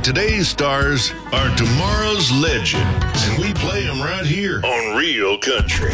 Today's stars are tomorrow's legend, and we play them right here on Real Country.